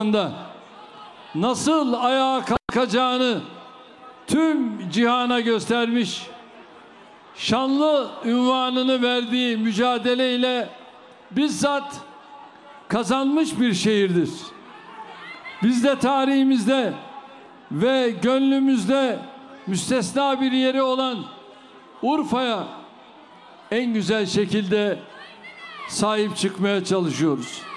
nasıl ayağa kalkacağını tüm cihana göstermiş, şanlı unvanını verdiği mücadeleyle bizzat kazanmış bir şehirdir. Biz de tarihimizde ve gönlümüzde müstesna bir yeri olan Urfa'ya en güzel şekilde sahip çıkmaya çalışıyoruz.